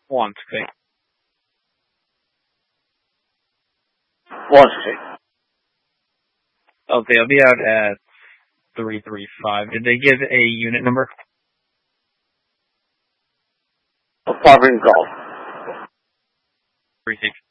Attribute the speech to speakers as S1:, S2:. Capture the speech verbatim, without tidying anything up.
S1: One sixty.
S2: One sixty.
S1: Okay, I'll be out at three three five. Did they give a unit number?
S2: Property call.
S1: three six